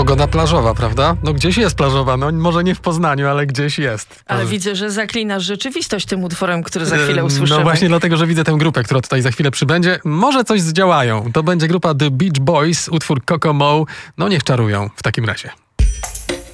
Pogoda plażowa, prawda? No gdzieś jest plażowa, no może nie w Poznaniu, ale gdzieś jest. Ale widzę, że zaklinasz rzeczywistość tym utworem, który za chwilę usłyszymy. No właśnie dlatego, że widzę tę grupę, która tutaj za chwilę przybędzie. Może coś zdziałają. To będzie grupa The Beach Boys, utwór Kokomo. No niech czarują w takim razie.